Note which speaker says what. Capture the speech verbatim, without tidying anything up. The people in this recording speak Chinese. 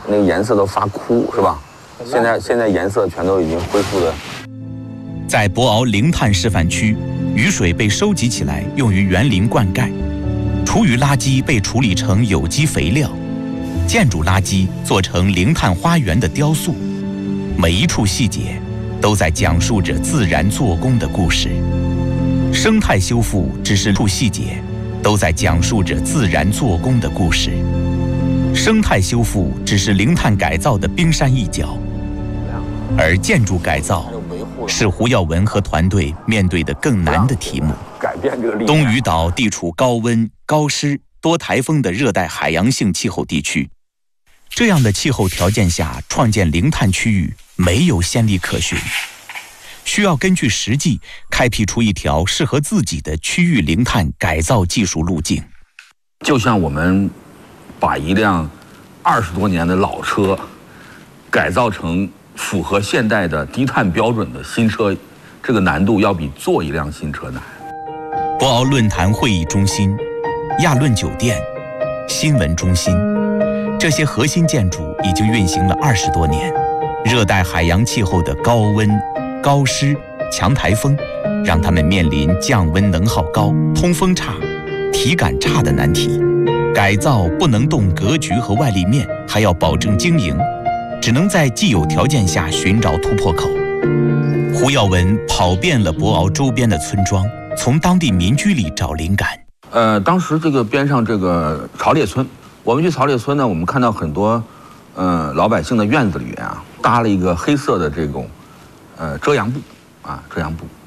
Speaker 1: 那个颜色都发枯，是吧？现在现在颜色全都已经恢复的。
Speaker 2: 在博鳌零碳示范区，雨水被收集起来用于园林灌溉，厨余垃圾被处理成有机肥料，建筑垃圾做成零碳花园的雕塑。每一处细节都在讲述着自然做工的故事。生态修复只是处细节，都在讲述着自然做工的故事。生态修复只是零碳改造的冰山一角，而建筑改造是胡耀文和团队面对的更难的题目。
Speaker 1: 改变这个
Speaker 2: 东屿岛地处高温、高湿、多台风的热带海洋性气候地区，这样的气候条件下创建零碳区域没有先例可循，需要根据实际开辟出一条适合自己的区域零碳改造技术路径。
Speaker 1: 就像我们把一辆二十多年的老车改造成符合现代的低碳标准的新车，这个难度要比做一辆新车难。
Speaker 2: 博鳌论坛会议中心、亚论酒店、新闻中心，这些核心建筑已经运行了二十多年。热带海洋气候的高温、高湿、强台风，让他们面临降温能耗高、通风差、体感差的难题。改造不能动格局和外立面，还要保证经营，只能在既有条件下寻找突破口。胡耀文跑遍了博鳌周边的村庄，从当地民居里找灵感。
Speaker 1: 呃，当时这个边上这个曹列村，我们去曹列村呢，我们看到很多，呃，老百姓的院子里面啊，搭了一个黑色的这种，呃，遮阳布，啊，遮阳布。